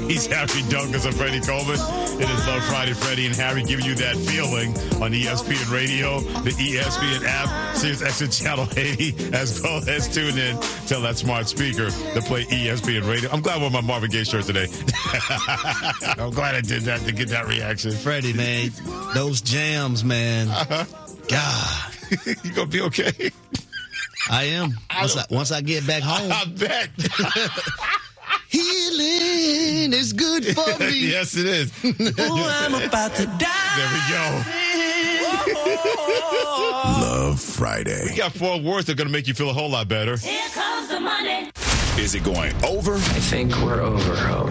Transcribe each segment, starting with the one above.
He's Harry Douglas and Freddie Coleman. It is Love Friday. Freddie and Harry giving you that feeling on ESPN Radio, the ESPN app, Sirius XM Channel 80, as well as tune in to that smart speaker to play ESPN Radio. I'm glad I wore my Marvin Gaye shirt today. I'm glad I did that to get that reaction. Freddie, man, those jams, man. God. You going to be okay? I am. Once I get back home. I bet. Healing is good for me. Yes, it is. I'm about to die. There we go. Love Friday. We got 4 words that are going to make you feel a whole lot better. Here comes the money. Is it going over? I think we're over.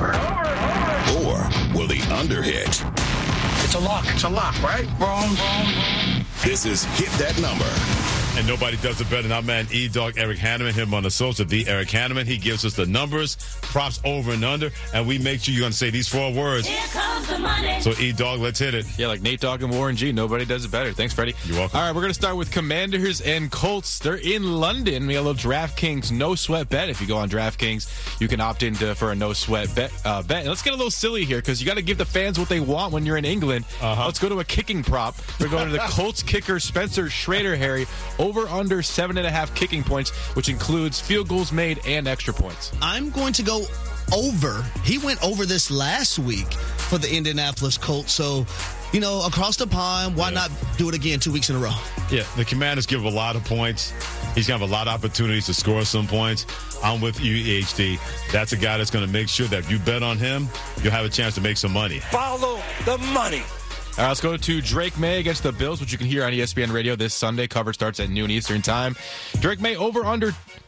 Or will the under hit? It's a lock. It's a lock, right? Wrong. This is Hit That Number. And nobody does it better than our man E-Dog Eric Hanneman, him on the social, the Eric Hanneman. He gives us the numbers, props over and under, and we make sure you're going to say these 4 words. Here comes the money. So E-Dog, let's hit it. Yeah, like Nate Dogg and Warren G. Nobody does it better. Thanks, Freddie. You're welcome. All right, we're going to start with Commanders and Colts. They're in London. We got a little DraftKings no-sweat bet. If you go on DraftKings, you can opt in for a no-sweat bet. And let's get a little silly here because you got to give the fans what they want when you're in England. Let's go to a kicking prop. We're going to the Colts kicker Spencer Schrader, Harry, over under 7.5 kicking points, which includes field goals made and extra points. I'm going to go over. He went over this last week for the Indianapolis Colts. So, across the pond, why not do it again 2 weeks in a row? Yeah, the Commanders give a lot of points. He's going to have a lot of opportunities to score some points. I'm with you, EHD. That's a guy that's going to make sure that if you bet on him, you'll have a chance to make some money. Follow the money. All right, let's go to Drake May against the Bills, which you can hear on ESPN Radio this Sunday. Coverage starts at noon Eastern time. Drake May over under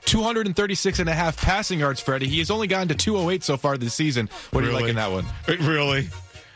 236.5 passing yards, Freddie. He has only gotten to 208 so far this season. What do you like in that one? Really?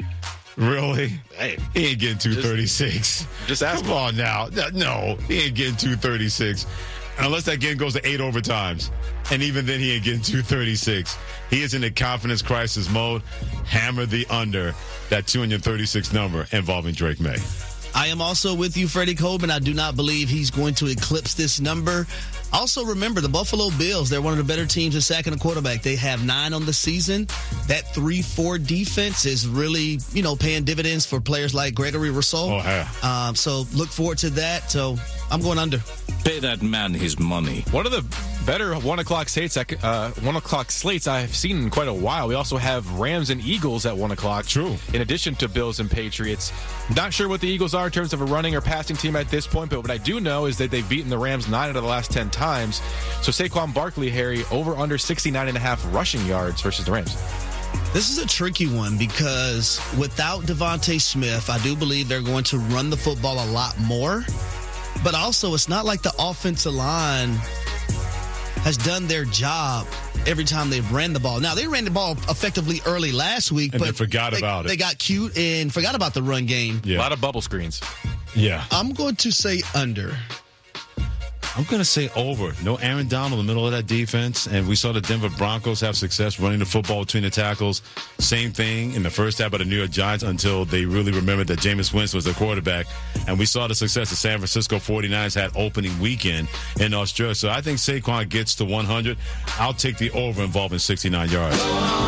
Hey, he ain't getting 236. Just ask Come on now. No, he ain't getting 236. Unless that game goes to 8 overtimes. And even then, he ain't getting 236. He is in a confidence crisis mode. Hammer the under that 236 number involving Drake May. I am also with you, Freddie Coleman. I do not believe he's going to eclipse this number. Also, remember, the Buffalo Bills, they're one of the better teams in sacking a quarterback. They have 9 on the season. That 3-4 defense is really, paying dividends for players like Gregory Rousseau. Oh, yeah. So look forward to that. So I'm going under. Pay that man his money. One of the better 1 o'clock slates I've seen in quite a while. We also have Rams and Eagles at 1 o'clock. True. In addition to Bills and Patriots. Not sure what the Eagles are in terms of a running or passing team at this point, but what I do know is that they've beaten the Rams 9 out of the last 10 times. So Saquon Barkley, Harry, over under 69.5 rushing yards versus the Rams. This is a tricky one because without Devontae Smith, I do believe they're going to run the football a lot more. But also, it's not like the offensive line has done their job every time they've ran the ball. Now, they ran the ball effectively early last week, and but they forgot about it. They got cute and forgot about the run game. Yeah. A lot of bubble screens. Yeah. I'm going to say under. I'm going to say over. No Aaron Donald in the middle of that defense. And we saw the Denver Broncos have success running the football between the tackles. Same thing in the first half of the New York Giants until they really remembered that Jameis Winston was their quarterback. And we saw the success the San Francisco 49ers had opening weekend in Australia. So I think Saquon gets to 100. I'll take the over involving 69 yards.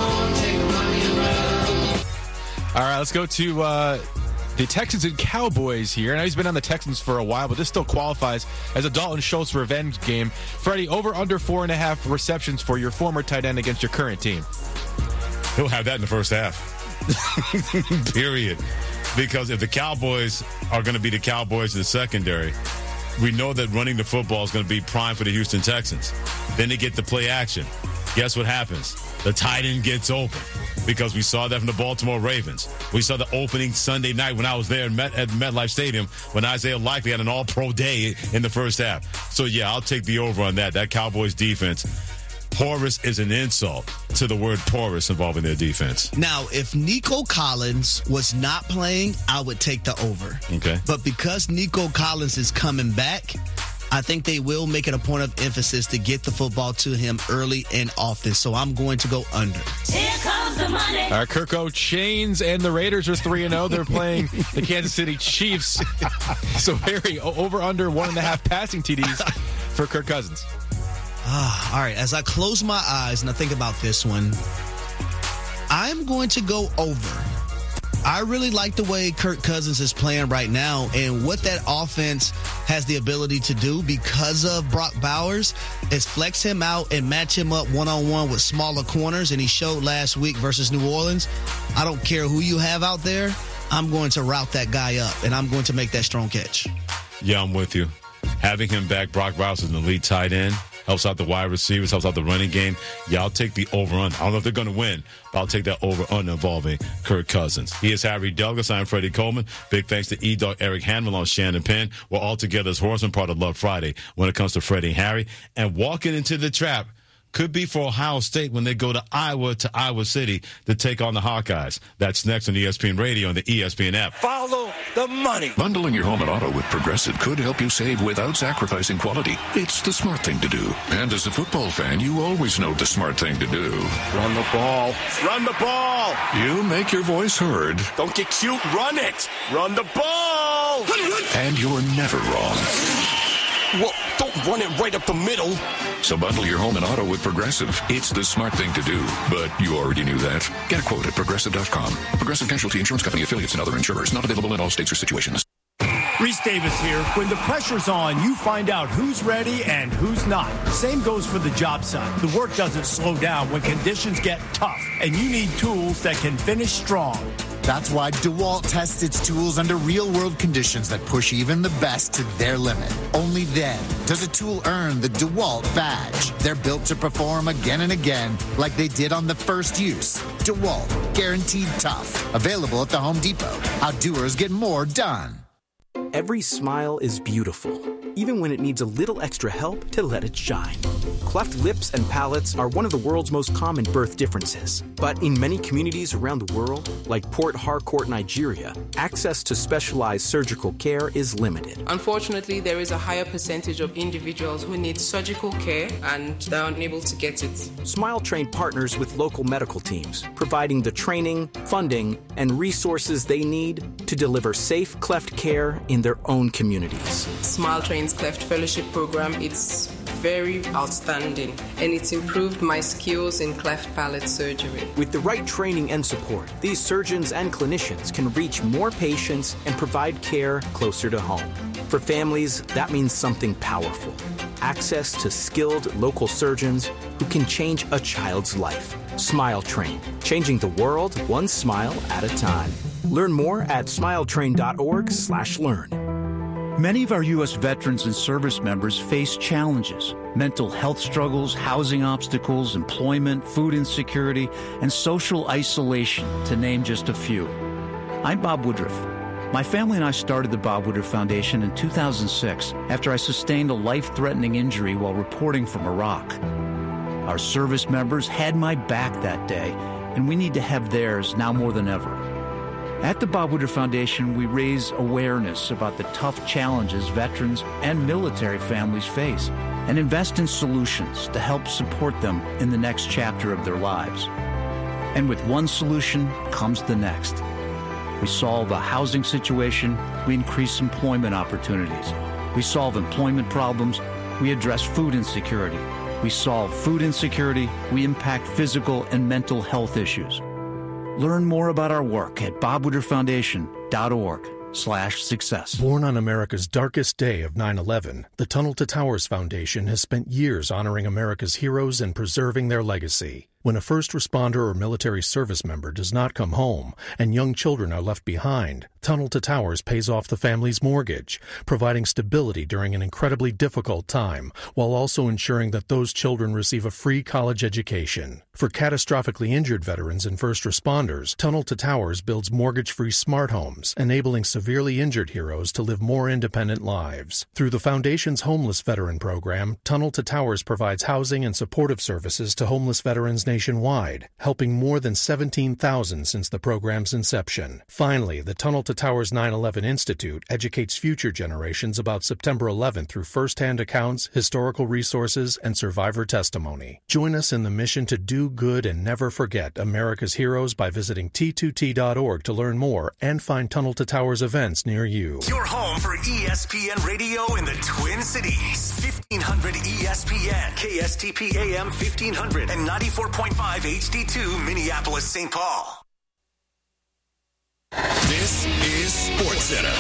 All right, let's go to the Texans and Cowboys here. I know he's been on the Texans for a while, but this still qualifies as a Dalton Schultz revenge game. Freddie, over under 4.5 receptions for your former tight end against your current team. He'll have that in the first half. Period. Because if the Cowboys are going to be the Cowboys in the secondary, we know that running the football is going to be prime for the Houston Texans. Then they get to play action. Guess what happens? The tight end gets open. Because we saw that from the Baltimore Ravens. We saw the opening Sunday night when I was there at MetLife Stadium when Isaiah Likely had an all-pro day in the first half. So, yeah, I'll take the over on that. That Cowboys defense. Porous is an insult to the word porous involving their defense. Now, if Nico Collins was not playing, I would take the over. Okay. But because Nico Collins is coming back, I think they will make it a point of emphasis to get the football to him early and often. So I'm going to go under. Here comes the money. All right, Kirko Chains and the Raiders are 3-0. They're playing the Kansas City Chiefs. So, Harry, over under 1.5 passing TDs for Kirk Cousins. All right, as I close my eyes and I think about this one, I'm going to go over. I really like the way Kirk Cousins is playing right now and what that offense has the ability to do because of Brock Bowers is flex him out and match him up one-on-one with smaller corners, and he showed last week versus New Orleans. I don't care who you have out there. I'm going to route that guy up, and I'm going to make that strong catch. Yeah, I'm with you. Having him back, Brock Bowers is an elite tight end. Helps out the wide receivers, helps out the running game. Yeah, I'll take the over-under. I don't know if they're going to win, but I'll take that over-under involving Kirk Cousins. He is Harry Douglas. I'm Freddie Coleman. Big thanks to E-Dog Eric Hanwell on Shannon Penn. We're all together as Horseman, part of Love Friday when it comes to Freddie and Harry. And walking into the trap could be for Ohio State when they go to Iowa City to take on the Hawkeyes. That's next on ESPN Radio and the ESPN app. Follow the money. Bundling your home and auto with Progressive could help you save without sacrificing quality. It's the smart thing to do. And as a football fan, you always know the smart thing to do. Run the ball. Run the ball. You make your voice heard. Don't get cute. Run it. Run the ball. And you're never wrong. Well, don't run it right up the middle. So bundle your home and auto with Progressive. It's the smart thing to do. But you already knew that. Get a quote at Progressive.com. Progressive Casualty Insurance Company affiliates and other insurers. Not available in all states or situations. Reese Davis here. When the pressure's on, you find out who's ready and who's not. Same goes for the job site. The work doesn't slow down when conditions get tough, and you need tools that can finish strong. That's why DeWalt tests its tools under real-world conditions that push even the best to their limit. Only then does a tool earn the DeWalt badge. They're built to perform again and again like they did on the first use. DeWalt, guaranteed tough. Available at the Home Depot. Outdoers get more done. Every smile is beautiful, even when it needs a little extra help to let it shine. Cleft lips and palates are one of the world's most common birth differences. But in many communities around the world, like Port Harcourt, Nigeria, access to specialized surgical care is limited. Unfortunately, there is a higher percentage of individuals who need surgical care and they're unable to get it. Smile Train partners with local medical teams, providing the training, funding, and resources they need to deliver safe cleft care in their own communities. Smile Train's Cleft Fellowship Program, it's very outstanding, and it's improved my skills in cleft palate surgery. With the right training and support, these surgeons and clinicians can reach more patients and provide care closer to home. For families, that means something powerful. Access to skilled local surgeons who can change a child's life. Smile Train, changing the world one smile at a time. Learn more at smiletrain.org/learn. Many of our U.S. veterans and service members face challenges: mental health struggles, housing obstacles, employment, food insecurity, and social isolation, to name just a few. I'm Bob Woodruff. My family and I started the Bob Woodruff Foundation in 2006 after I sustained a life-threatening injury while reporting from Iraq. Our service members had my back that day, and we need to have theirs now more than ever. At the Bob Woodruff Foundation, we raise awareness about the tough challenges veterans and military families face and invest in solutions to help support them in the next chapter of their lives. And with one solution comes the next. We solve a housing situation, we increase employment opportunities. We solve employment problems, we address food insecurity. We solve food insecurity, we impact physical and mental health issues. Learn more about our work at bobwoodrufffoundation.org/success. Born on America's darkest day of 9/11, the Tunnel to Towers Foundation has spent years honoring America's heroes and preserving their legacy. When a first responder or military service member does not come home and young children are left behind, Tunnel to Towers pays off the family's mortgage, providing stability during an incredibly difficult time, while also ensuring that those children receive a free college education. For catastrophically injured veterans and first responders, Tunnel to Towers builds mortgage-free smart homes, enabling severely injured heroes to live more independent lives. Through the Foundation's Homeless Veteran Program, Tunnel to Towers provides housing and supportive services to homeless veterans nationwide, helping more than 17,000 since the program's inception. Finally, the Tunnel to Towers 9/11 Institute educates future generations about September 11th through first-hand accounts, historical resources, and survivor testimony. Join us in the mission to do good and never forget America's heroes by visiting T2T.org to learn more and find Tunnel to Towers events near you. Your home for ESPN Radio in the Twin Cities. 1500 ESPN, KSTP AM 1500, and 94.9 100.5 HD2 Minneapolis, St. Paul. This is SportsCenter.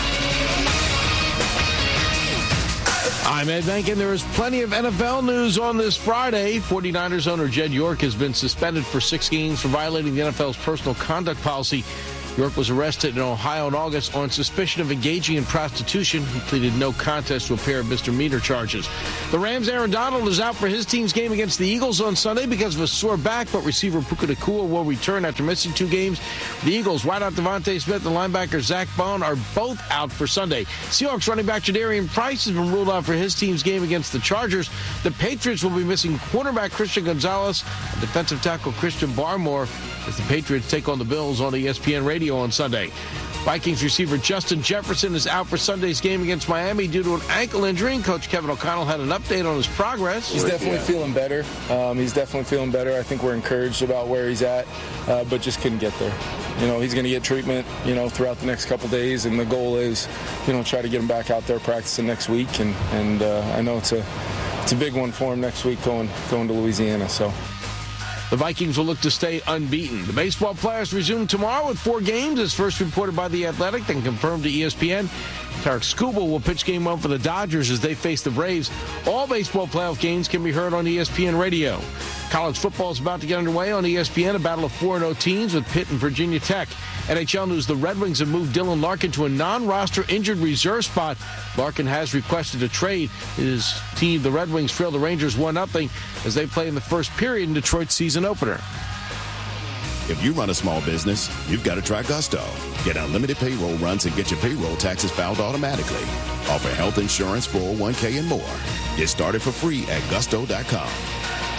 I'm Ed Bankin. There is plenty of NFL news on this Friday. 49ers owner Jed York has been suspended for 6 games for violating the NFL's personal conduct policy. York was arrested in Ohio in August on suspicion of engaging in prostitution. He pleaded no contest to a pair of misdemeanor charges. The Rams' Aaron Donald is out for his team's game against the Eagles on Sunday because of a sore back, but receiver Puka Nacua will return after missing 2 games. The Eagles, wideout Devontae Smith and linebacker Zach Bone are both out for Sunday. Seahawks running back Jadarian Price has been ruled out for his team's game against the Chargers. The Patriots will be missing cornerback Christian Gonzalez and defensive tackle Christian Barmore as the Patriots take on the Bills on ESPN Radio on Sunday. Vikings receiver Justin Jefferson is out for Sunday's game against Miami due to an ankle injury. Coach Kevin O'Connell had an update on his progress. He's definitely feeling better. I think we're encouraged about where he's at, but just couldn't get there. He's going to get treatment, throughout the next couple days, and the goal is, try to get him back out there practicing next week. And I know it's a big one for him next week going to Louisiana. So. The Vikings will look to stay unbeaten. The baseball playoffs resume tomorrow with 4 games, as first reported by The Athletic and confirmed to ESPN. Tarek Skubal will pitch Game 1 for the Dodgers as they face the Braves. All baseball playoff games can be heard on ESPN Radio. College football is about to get underway on ESPN, a battle of 4-0 teams with Pitt and Virginia Tech. NHL news, the Red Wings have moved Dylan Larkin to a non-roster injured reserve spot. Larkin has requested a trade. His team, the Red Wings, trail the Rangers 1-0 as they play in the first period in Detroit's season opener. If you run a small business, you've got to try Gusto. Get unlimited payroll runs and get your payroll taxes filed automatically. Offer health insurance, 401k, and more. Get started for free at gusto.com.